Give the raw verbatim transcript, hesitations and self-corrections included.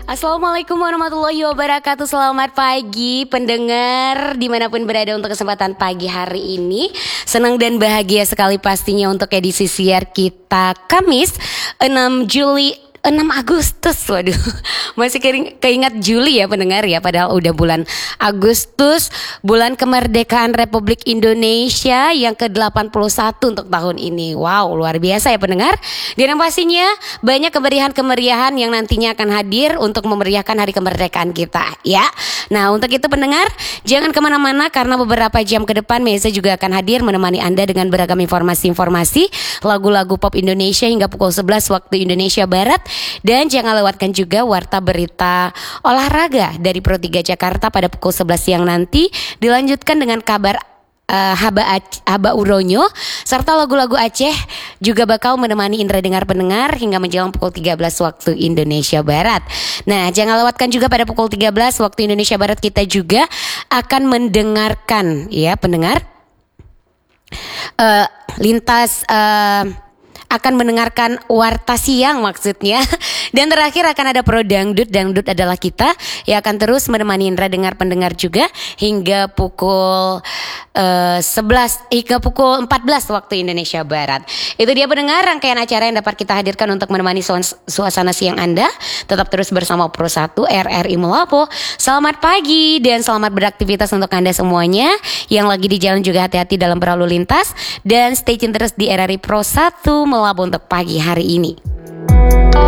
Assalamualaikum warahmatullahi wabarakatuh. Selamat pagi pendengar dimanapun berada untuk kesempatan pagi hari ini. Senang dan bahagia sekali pastinya untuk edisi siar kita Kamis enam Juli enam Agustus. Waduh, masih kering, keingat Juli ya pendengar ya. Padahal udah bulan Agustus, bulan kemerdekaan Republik Indonesia yang ke delapan puluh satu untuk tahun ini. Wow, luar biasa ya pendengar. Dan yang pastinya banyak kemeriahan-kemeriahan yang nantinya akan hadir untuk memeriahkan hari kemerdekaan kita ya. Nah, untuk itu pendengar, jangan kemana-mana karena beberapa jam ke depan Meza juga akan hadir menemani Anda dengan beragam informasi-informasi, lagu-lagu pop Indonesia hingga pukul sebelas waktu Indonesia Barat. Dan jangan lewatkan juga warta berita olahraga dari Pro tiga Jakarta pada pukul sebelas siang nanti. Dilanjutkan dengan kabar uh, Haba, Ac- Haba Uronyo serta lagu-lagu Aceh juga bakal menemani indera dengar pendengar hingga menjelang pukul tiga belas waktu Indonesia Barat. Nah, jangan lewatkan juga pada pukul tiga belas waktu Indonesia Barat kita juga akan mendengarkan ya pendengar uh, lintas uh, akan mendengarkan warta siang maksudnya. Dan terakhir akan ada Pro Dangdut. Dangdut adalah kita yang akan terus menemani indera dengar pendengar juga hingga pukul uh, sebelas hingga pukul empat belas waktu Indonesia Barat. Itu dia pendengar rangkaian acara yang dapat kita hadirkan untuk menemani suas- suasana siang Anda. Tetap terus bersama Pro satu R R I Melapo. Selamat pagi dan selamat beraktivitas untuk Anda semuanya. Yang lagi di jalan juga hati-hati dalam berlalu lintas. Dan stay tune terus di R R I Pro satu Melapo untuk pagi hari ini.